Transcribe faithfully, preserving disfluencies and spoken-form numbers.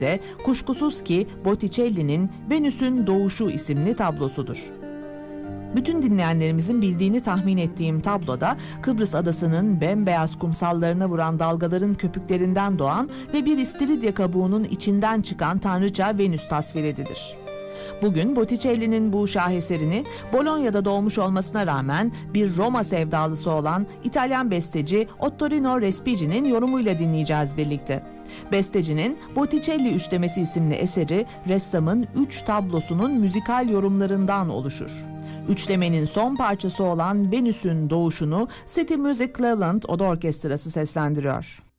de kuşkusuz ki Botticelli'nin Venüs'ün Doğuşu isimli tablosudur. Bütün dinleyenlerimizin bildiğini tahmin ettiğim tabloda Kıbrıs adasının bembeyaz kumsallarına vuran dalgaların köpüklerinden doğan ve bir istiridye kabuğunun içinden çıkan tanrıça Venüs tasvir edilir. Bugün Botticelli'nin bu şaheserini Bologna'da doğmuş olmasına rağmen bir Roma sevdalısı olan İtalyan besteci Ottorino Respighi'nin yorumuyla dinleyeceğiz birlikte. Bestecinin Botticelli Üçlemesi isimli eseri ressamın üç tablosunun müzikal yorumlarından oluşur. Üçlemenin son parçası olan Venüs'ün Doğuşunu City Music Cleveland Oda Orkestrası seslendiriyor.